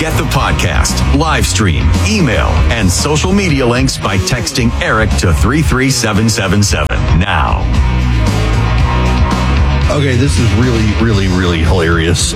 Get the podcast, live stream, email, and social media links by texting Eric to 33777 now. Okay, this is really hilarious.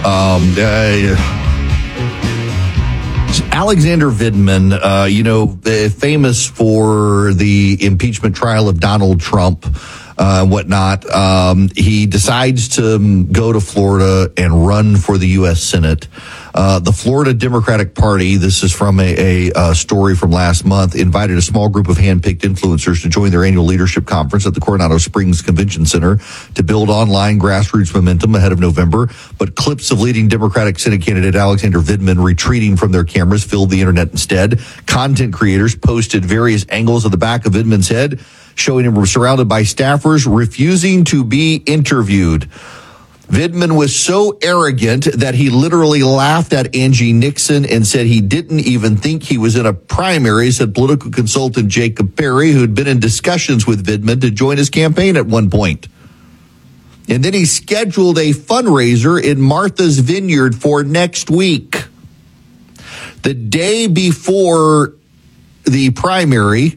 Alexander Vindman, famous for the impeachment trial of Donald Trump, whatnot. He decides to go to Florida and run for the U.S. Senate. The Florida Democratic Party, this is from a story from last month, invited a small group of hand-picked influencers to join their annual leadership conference at the Coronado Springs Convention Center to build online grassroots momentum ahead of November. But clips of leading Democratic Senate candidate Alexander Vindman retreating from their cameras filled the internet instead. Content creators posted various angles of the back of Vindman's head, showing him surrounded by staffers refusing to be interviewed. Vindman was so arrogant that he literally laughed at Angie Nixon and said he didn't even think he was in a primary, said political consultant Jacob Perry, who'd been in discussions with Vindman to join his campaign at one point. And then he scheduled a fundraiser in Martha's Vineyard for next week. The day before the primary,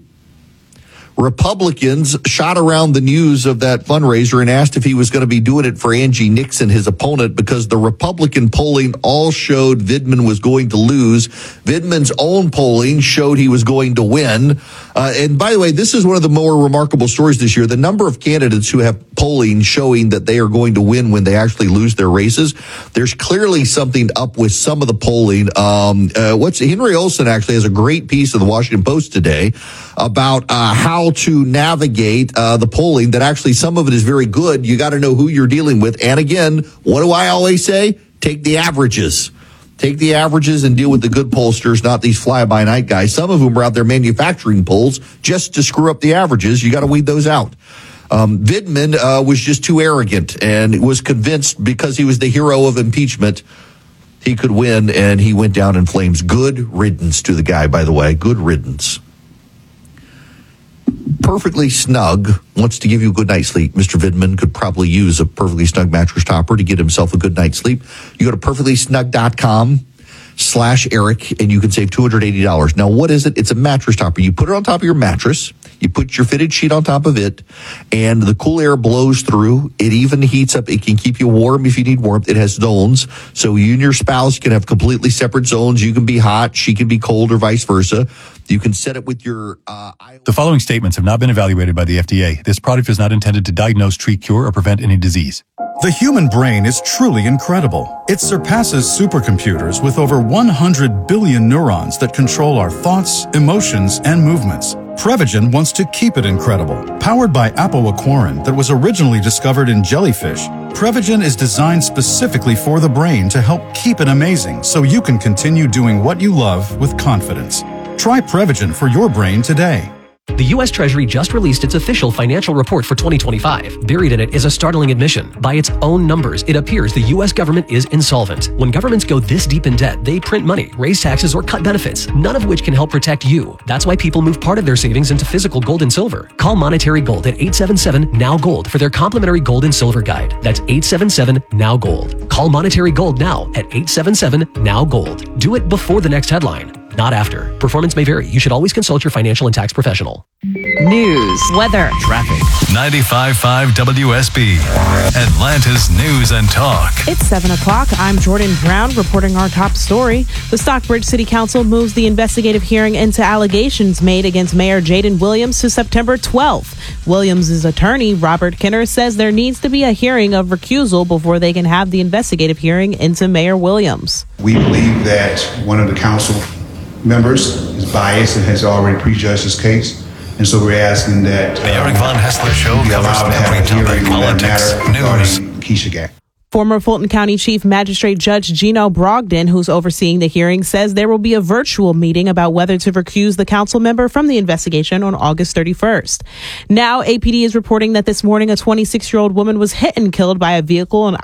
Republicans shot around the news of that fundraiser and asked if he was going to be doing it for Angie Nixon, his opponent, because the Republican polling all showed Vindman was going to lose. Vindman's own polling showed he was going to win. And by the way, this is one of the more remarkable stories this year. The number of candidates who have polling showing that they are going to win when they actually lose their races. There's clearly something up with some of the polling. Henry Olsen actually has a great piece of the Washington Post today about how to navigate the polling, that actually some of it is very good. You got to know who you're dealing with. And again, what do I always say? Take the averages. Take the averages and deal with the good pollsters, not these fly-by-night guys, some of whom are out there manufacturing polls just to screw up the averages. You got to weed those out. Vindman was just too arrogant and was convinced because he was the hero of impeachment he could win, and he went down in flames. Good riddance to the guy, by the way. Good riddance. Perfectly Snug wants to give you a good night's sleep. Mr. Vindman could probably use a Perfectly Snug mattress topper to get himself a good night's sleep. You go to perfectlysnug.com/Eric and you can save $280. Now, what is it? It's a mattress topper. You put it on top of your mattress. You put your fitted sheet on top of it, and the cool air blows through. It even heats up. It can keep you warm if you need warmth. It has zones, so you and your spouse can have completely separate zones. You can be hot, she can be cold, or vice versa. You can set it with your... The following statements have not been evaluated by the FDA. This product is not intended to diagnose, treat, cure, or prevent any disease. The human brain is truly incredible. It surpasses supercomputers with over 100 billion neurons that control our thoughts, emotions, and movements. Prevagen wants to keep it incredible. Powered by apoaquarin that was originally discovered in jellyfish, Prevagen is designed specifically for the brain to help keep it amazing so you can continue doing what you love with confidence. Try Prevagen for your brain today. The U.S. Treasury just released its official financial report for 2025. Buried in it is a startling admission. By its own numbers, it appears the U.S. government is insolvent. When governments go this deep in debt, they print money, raise taxes, or cut benefits, none of which can help protect you. That's why people move part of their savings into physical gold and silver. Call Monetary Gold at 877-NOW-GOLD for their complimentary gold and silver guide. That's 877-NOW-GOLD. Call Monetary Gold now at 877-NOW-GOLD. Do it before the next headline, not after. Performance may vary. You should always consult your financial and tax professional. News, weather, Traffic. 95.5 WSB. Atlanta's News and Talk. It's 7 o'clock. I'm Jordan Brown reporting our top story. The Stockbridge City Council moves the investigative hearing into allegations made against Mayor Jaden Williams to September 12th. Williams' attorney, Robert Kinner, says there needs to be a hearing of recusal before they can have the investigative hearing into Mayor Williams. We believe that one of the council members is biased and has already prejudged his case. And so we're asking that The Eric Von Haessler Show be covers allowed to have a every topic, hearing on that politics, matter news. regarding Keisha Gang. Former Fulton County Chief Magistrate Judge Gino Brogdon, who's overseeing the hearing, says there will be a virtual meeting about whether to recuse the council member from the investigation on August 31st. Now, APD is reporting that this morning a 26-year-old woman was hit and killed by a vehicle on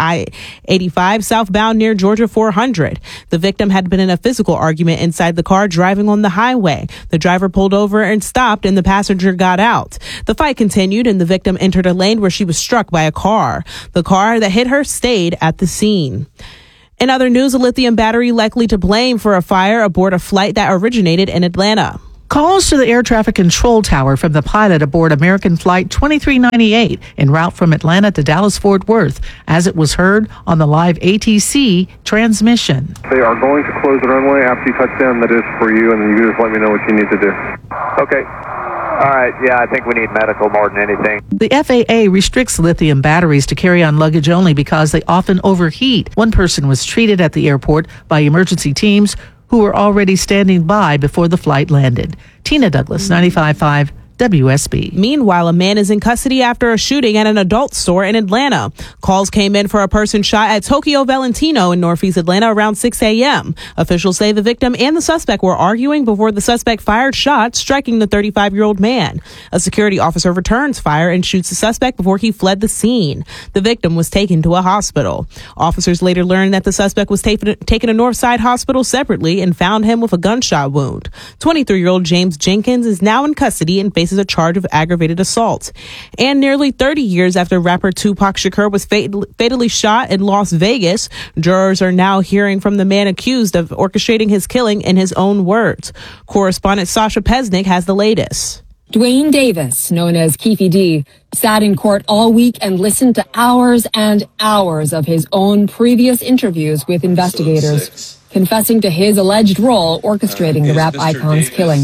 I-85 southbound near Georgia 400. The victim had been in a physical argument inside the car driving on the highway. The driver pulled over and stopped, and the passenger got out. The fight continued, and the victim entered a lane where she was struck by a car. The car that hit her stayed at the scene. In other news, a lithium battery likely to blame for a fire aboard a flight that originated in Atlanta. Calls to the air traffic control tower from the pilot aboard American Flight 2398 en route from Atlanta to Dallas-Fort Worth, as it was heard on the live ATC transmission. They are going to close the runway after you touch down. That is for you, and then you just let me know what you need to do. Okay. All right. Yeah, I think we need medical more than anything. The FAA restricts lithium batteries to carry-on luggage only because they often overheat. One person was treated at the airport by emergency teams who were already standing by before the flight landed. Tina Douglas, 95.5 WSB. Meanwhile, a man is in custody after a shooting at an adult store in Atlanta. Calls came in for a person shot at Tokyo Valentino in Northeast Atlanta around 6 a.m. Officials say the victim and the suspect were arguing before the suspect fired shots, striking the 35-year-old man. A security officer returns fire and shoots the suspect before he fled the scene. The victim was taken to a hospital. Officers later learned that the suspect was taken to Northside Hospital separately and found him with a gunshot wound. 23-year-old James Jenkins is now in custody and faces a charge of aggravated assault. And nearly 30 years after rapper Tupac Shakur was fatally shot in Las Vegas, jurors are now hearing from the man accused of orchestrating his killing in his own words. Correspondent Sasha Pesnick has the latest. Dwayne Davis, known as Keefe D, sat in court all week and listened to hours and hours of his own previous interviews with investigators, confessing to his alleged role orchestrating the rap icon's killing.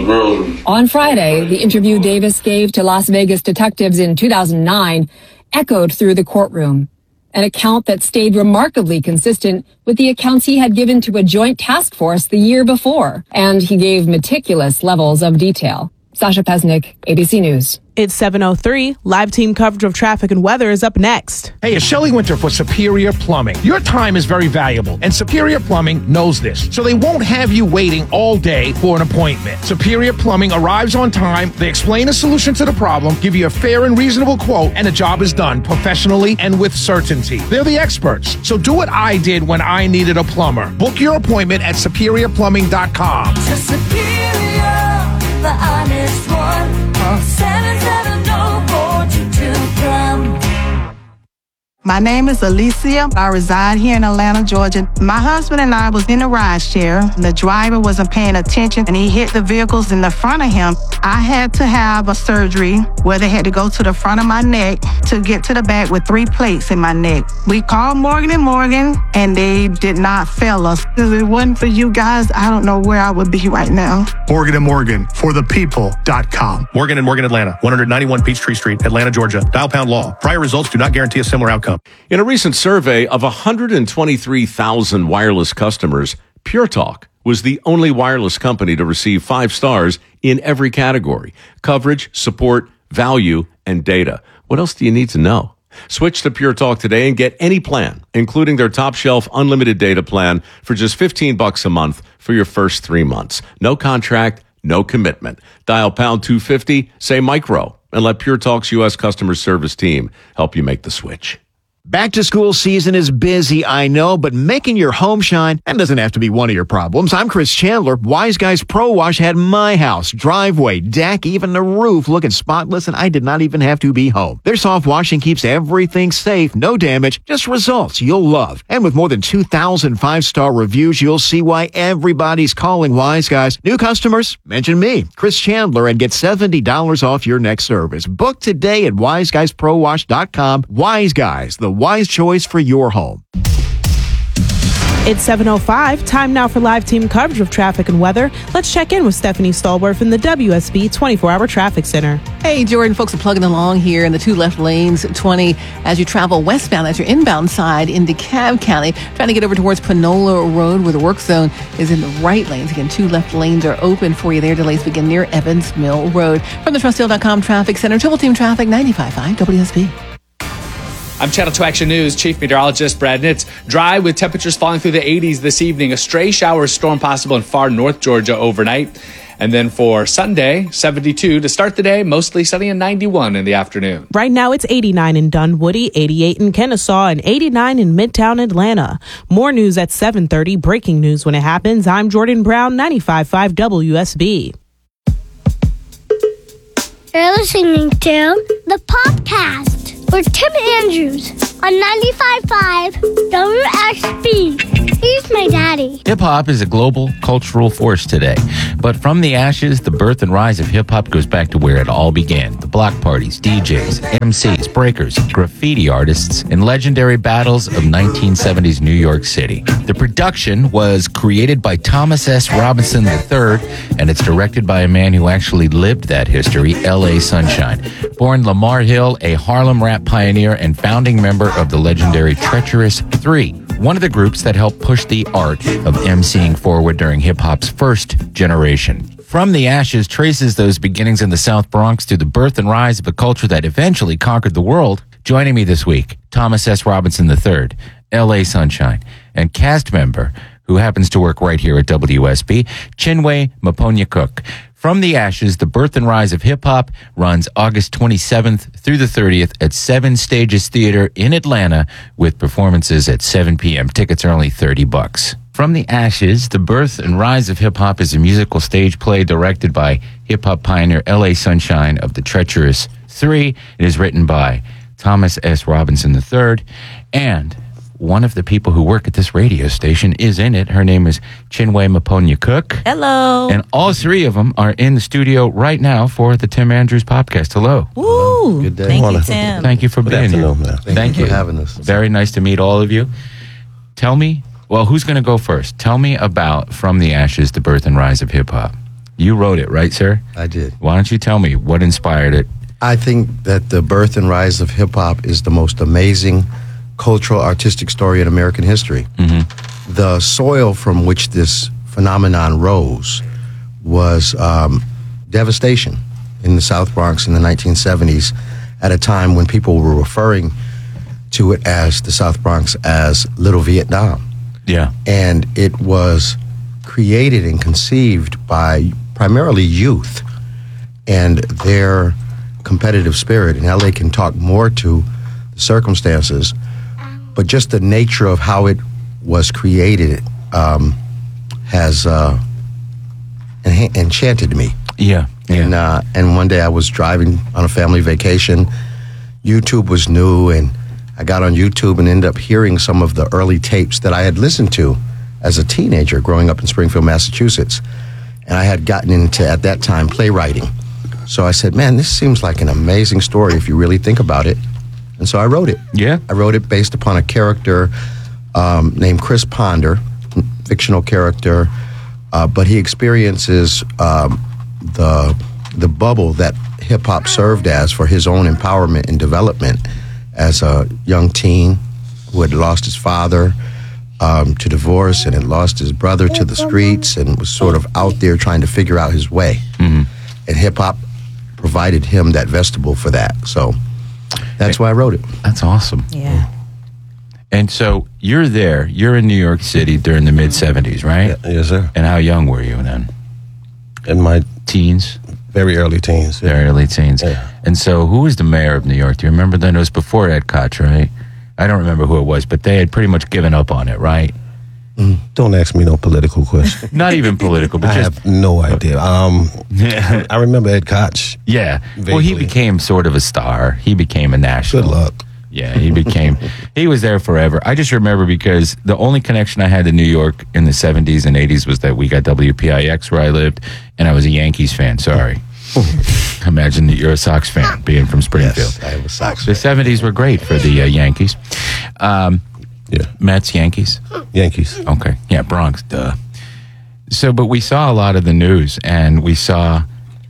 On Friday, the interview Davis gave to Las Vegas detectives in 2009 echoed through the courtroom, an account that stayed remarkably consistent with the accounts he had given to a joint task force the year before, and he gave meticulous levels of detail. Sasha Pesnick, ABC News. It's 7:03. Live team coverage of traffic and weather is up next. Hey, it's Shelley Winter for Superior Plumbing. Your time is very valuable, and Superior Plumbing knows this, so they won't have you waiting all day for an appointment. Superior Plumbing arrives on time, they explain a solution to the problem, give you a fair and reasonable quote, and the job is done professionally and with certainty. They're the experts, so do what I did when I needed a plumber. Book your appointment at SuperiorPlumbing.com. The honest one, call 770-422-PLUM. My name is Alicia. I reside here in Atlanta, Georgia. My husband and I was in a ride share. The driver wasn't paying attention and he hit the vehicles in the front of him. I had to have a surgery where they had to go to the front of my neck to get to the back with 3 plates in my neck. We called Morgan & Morgan and they did not fail us. If it wasn't for you guys, I don't know where I would be right now. Morgan & Morgan, forthepeople.com. Morgan & Morgan Atlanta, 191 Peachtree Street, Atlanta, Georgia. Dial pound law. Prior results do not guarantee a similar outcome. In a recent survey of 123,000 wireless customers, Pure Talk was the only wireless company to receive 5 stars in every category: coverage, support, value, and data. What else do you need to know? Switch to Pure Talk today and get any plan, including their top shelf unlimited data plan for just $15 a month for your first 3 months. No contract, no commitment. Dial pound 250, say micro, and let Pure Talk's U.S. customer service team help you make the switch. Back to school season is busy, I know, but making your home shine, that doesn't have to be one of your problems. I'm Chris Chandler. Wise Guys Pro Wash had my house, driveway, deck, even the roof looking spotless, and I did not even have to be home. Their soft washing keeps everything safe, no damage, just results you'll love. And with more than 2,000 5-star reviews, you'll see why everybody's calling Wise Guys. New customers, mention me, Chris Chandler, and get $70 off your next service. Book today at wiseguysprowash.com. Wise Guys, the wise choice for your home. It's 7:05. Time now for live team coverage of traffic and weather. Let's check in with Stephanie Stallworth in the WSB 24-hour traffic center. Hey, Jordan, folks are plugging along here in the 2 left lanes, 20, as you travel westbound as your inbound side in DeKalb County, trying to get over towards Panola Road where the work zone is in the right lanes. Again, 2 left lanes are open for you there. Delays begin near Evans Mill Road. From the Trustdale.com Traffic Center, Triple Team Traffic, 95.5 WSB. I'm Channel 2 Action News Chief Meteorologist Brad Nitz. Dry with temperatures falling through the 80s this evening. A stray shower storm possible in far north Georgia overnight. And then for Sunday, 72 to start the day, mostly sunny and 91 in the afternoon. Right now it's 89 in Dunwoody, 88 in Kennesaw, and 89 in Midtown Atlanta. More news at 7:30. Breaking news when it happens. I'm Jordan Brown, 95.5 WSB. You're listening to the podcast. with Tim Andrews on 95.5 WSB. He's my daddy. Hip-hop is a global cultural force today. But from the ashes, the birth and rise of hip-hop goes back to where it all began. The block parties, DJs, MCs, breakers, graffiti artists, and legendary battles of 1970s New York City. The production was created by Thomas S. Robinson III, and it's directed by a man who actually lived that history, L.A. Sunshine. Born Lamar Hill, a Harlem rap pioneer and founding member of the legendary Treacherous 3. One of the groups that helped push the art of emceeing forward during hip-hop's first generation. From the Ashes traces those beginnings in the South Bronx to the birth and rise of a culture that eventually conquered the world. Joining me this week, Thomas S. Robinson III, L.A. Sunshine, and cast member who happens to work right here at WSB, Chinwe Maponyakuk. From the Ashes, the birth and rise of hip-hop runs August 27th through the 30th at 7 Stages Theater in Atlanta with performances at 7 p.m. Tickets are only $30. From the Ashes, the birth and rise of hip-hop is a musical stage play directed by hip-hop pioneer L.A. Sunshine of the Treacherous 3. It is written by Thomas S. Robinson III, and one of the people who work at this radio station is in it. Her name is Chinwe Maponyakuk. Hello. And all three of them are in the studio right now for the Tim Andrews podcast. Hello. Woo. Good day. Thank you, Tim. Thank you for being here. Thank you for having us. Very nice to meet all of you. Tell me, well, who's going to go first? Tell me about From the Ashes, the birth and rise of hip-hop. You wrote it, right, sir? I did. Why don't you tell me what inspired it? I think that the birth and rise of hip-hop is the most amazing cultural, artistic story in American history. Mm-hmm. The soil from which this phenomenon rose was devastation in the South Bronx in the 1970s at a time when people were referring to it as the South Bronx as Little Vietnam. Yeah. And it was created and conceived by primarily youth and their competitive spirit. And LA can talk more to the circumstances, but just the nature of how it was created has enchanted me. Yeah. And one day I was driving on a family vacation. YouTube was new, and I got on YouTube and ended up hearing some of the early tapes that I had listened to as a teenager growing up in Springfield, Massachusetts. And I had gotten into, at that time, playwriting. So I said, man, this seems like an amazing story if you really think about it. And so I wrote it. Yeah. I wrote it based upon a character named Chris Ponder, fictional character, but he experiences the bubble that hip-hop served as for his own empowerment and development as a young teen who had lost his father to divorce and had lost his brother to the streets and was sort of out there trying to figure out his way. Mm-hmm. And hip-hop provided him that vestibule for that. So that's why I wrote it. That's awesome. Yeah. And so you're there. You're in New York City during the mid-'70s, right? Yes, sir. And how young were you then? In my teens? Very early teens. Very early teens. Yeah. And so who was the mayor of New York? Do you remember then? It was before Ed Koch, right? I don't remember who it was, but they had pretty much given up on it, right? Don't ask me no political questions. Not even political, but I just... have no idea. I remember Ed Koch. Yeah. Well, he became sort of a star. He became a national. Good luck. Yeah, he was there forever. I just remember because the only connection I had to New York in the 70s and 80s was that we got WPIX where I lived, and I was a Yankees fan. Sorry. Imagine that you're a Sox fan, being from Springfield. Yes, I am a Sox fan. The 70s were great for the Yankees. Mets, Yankees? Yankees. Okay. Yeah, Bronx, duh. So, but we saw a lot of the news, and we saw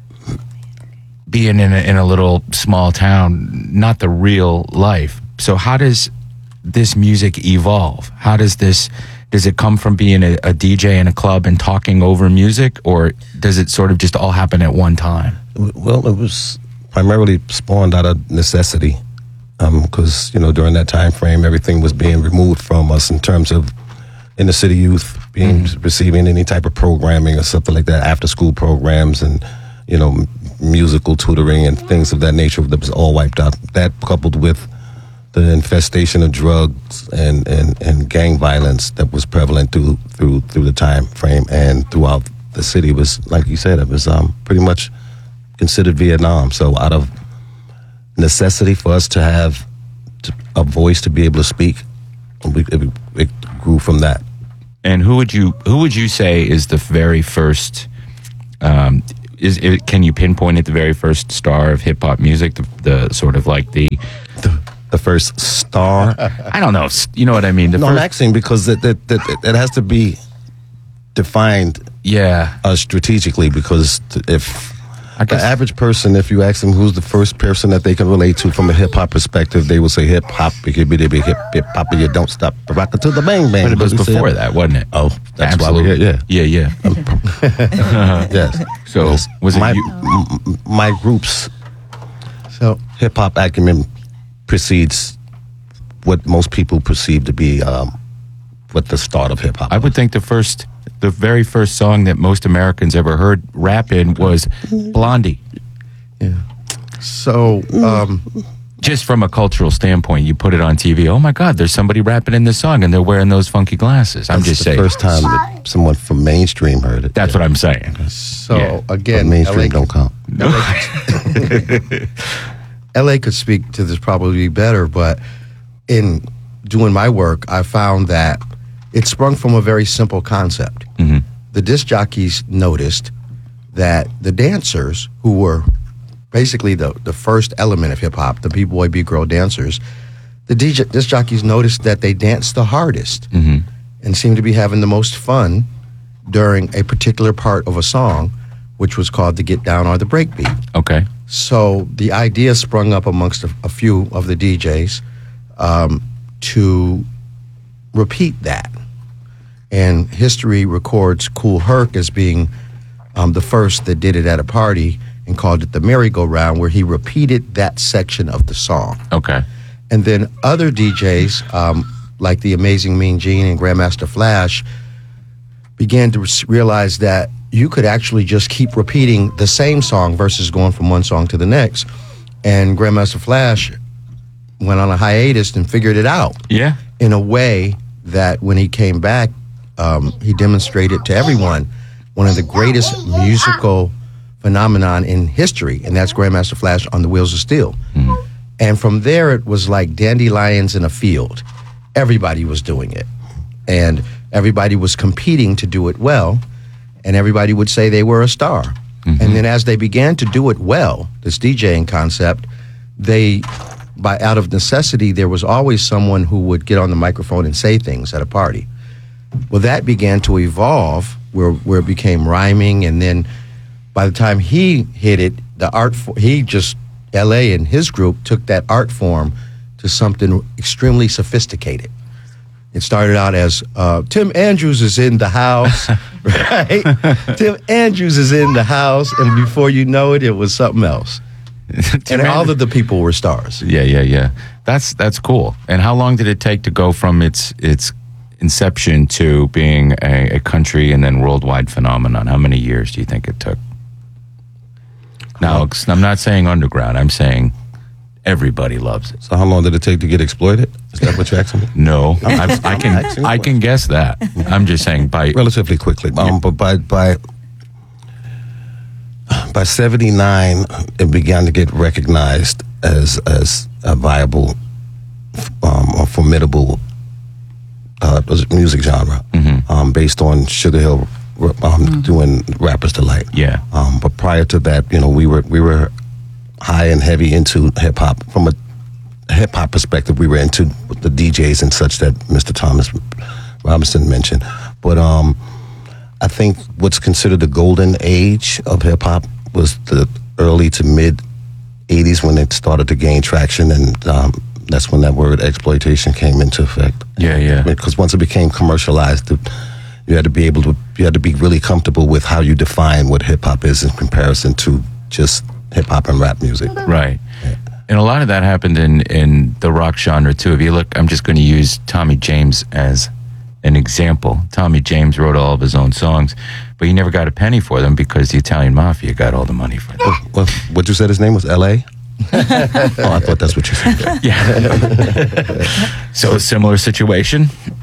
being in a little small town, not the real life. So how does this music evolve? Does it come from being a DJ in a club and talking over music, or does it sort of just all happen at one time? Well, it was primarily spawned out of necessity, because during that time frame, everything was being removed from us in terms of inner city youth receiving any type of programming or something like that, after school programs and musical tutoring and things of that nature that was all wiped out. That coupled with the infestation of drugs and gang violence that was prevalent through the time frame and throughout the city was, like you said, it was pretty much considered Vietnam. So out of necessity for us to have a voice to be able to speak. And it grew from that. And who would you say is the very first? Can you pinpoint it the very first star of hip hop music? The sort of like the first star. I don't know. You know what I mean? I'm asking because it has to be defined. Yeah. Strategically, because if the average person, if you ask them who's the first person that they can relate to from a hip hop perspective, they will say hip hop, hip hop, you don't stop rockin' to the bang bang. But it was before that, wasn't it? Oh, that's absolutely. why we're here. Yeah. Yes. So was it my group's hip hop acumen precedes what most people perceive to be what the start of hip hop. I would think the very first song that most Americans ever heard rap in was Blondie. Yeah. So, just from a cultural standpoint, you put it on TV. Oh my God, there's somebody rapping in this song, and they're wearing those funky glasses. I'm just saying. The first time that someone from mainstream heard it. That's what I'm saying. So again, but mainstream don't count. LA could speak to this probably better, but in doing my work, I found that it sprung from a very simple concept. Mm-hmm. The disc jockeys noticed that the dancers, who were basically the first element of hip hop, the b-boy, b-girl dancers, the disc jockeys noticed that they danced the hardest and seemed to be having the most fun during a particular part of a song, which was called the get down or the break beat. Okay. So the idea sprung up amongst a few of the DJs to repeat that. And history records Kool Herc as being the first that did it at a party and called it the merry-go-round, where he repeated that section of the song. Okay. And then other DJs, like the Amazing Mean Gene and Grandmaster Flash, began to realize that you could actually just keep repeating the same song versus going from one song to the next. And Grandmaster Flash went on a hiatus and figured it out. Yeah. In a way that when he came back, he demonstrated to everyone one of the greatest musical phenomenon in history, and that's Grandmaster Flash on the Wheels of Steel. Mm-hmm. And from there, it was like dandelions in a field. Everybody was doing it, and everybody was competing to do it well, and everybody would say they were a star. Mm-hmm. And then as they began to do it well, this DJing concept, out of necessity, there was always someone who would get on the microphone and say things at a party. Well, that began to evolve where it became rhyming, and then by the time he hit it, LA and his group took that art form to something extremely sophisticated. It started out as Tim Andrews is in the house, right? Tim Andrews is in the house, and before you know it, it was something else. And all of the people were stars. Yeah. That's cool. And how long did it take to go from its inception to being a country and then worldwide phenomenon? How many years do you think it took? Now, I'm not saying underground. I'm saying everybody loves it. So how long did it take to get exploited? Is that what you're asking me? No, I can guess that. I'm just saying relatively quickly. But by 79, it began to get recognized as a viable or formidable music genre, based on Sugar Hill doing Rapper's Delight. Yeah. But prior to that, we were high and heavy into hip hop. From a hip hop perspective, we were into the DJs and such that Mr. Thomas Robinson mentioned. But I think what's considered the golden age of hip hop was the early to mid 80s when it started to gain traction, and that's when that word exploitation came into effect. Yeah. Because once it became commercialized, you had to be really comfortable with how you define what hip hop is in comparison to just hip hop and rap music. Right. Yeah. And a lot of that happened in the rock genre too. If you look, I'm just going to use Tommy James as an example. Tommy James wrote all of his own songs, but he never got a penny for them because the Italian Mafia got all the money for them. What you said his name was L.A.? Oh, I thought that's what you said. Yeah. So a similar situation.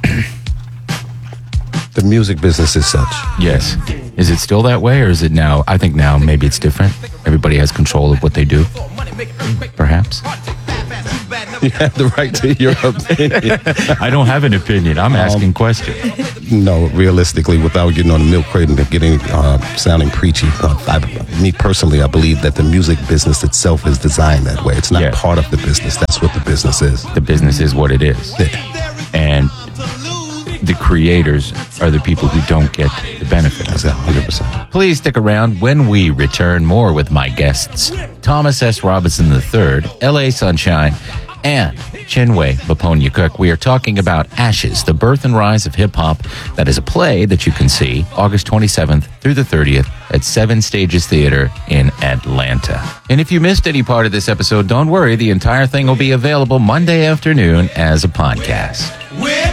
The music business is such. Yes. Is it still that way, or is it now? I think now maybe it's different. Everybody has control of what they do. Perhaps. You have the right to your opinion. I don't have an opinion. I'm asking questions. No, realistically, without getting on the milk crate and getting sounding preachy, me personally, I believe that the music business itself is designed that way. It's not part of the business. That's what the business is. The business is what it is. Yeah. And the creators are the people who don't get the benefit. Exactly, 100%. Please stick around when we return. More with my guests, Thomas S. Robinson III, L.A. Sunshine, and Chinwe Maponya Cook. We are talking about Ashes, the birth and rise of hip-hop. That is a play that you can see August 27th through the 30th at 7 Stages Theater in Atlanta. And if you missed any part of this episode, don't worry. The entire thing will be available Monday afternoon as a podcast.